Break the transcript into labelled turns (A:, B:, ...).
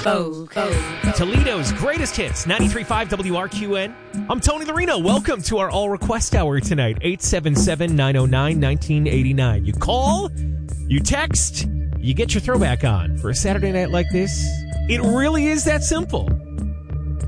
A: Toledo's greatest hits, 93.5 WRQN. I'm Tony Larino. Welcome to our All Request Hour tonight, 877-909-1989. You call, you text, you get your throwback on. For a Saturday night like this, it really is that simple.